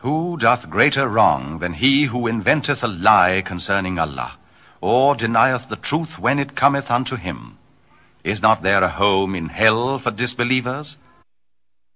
Who doth greater wrong than he who inventeth a lie concerning Allah, or denieth the truth when it cometh unto him? Is not there a home in hell for disbelievers?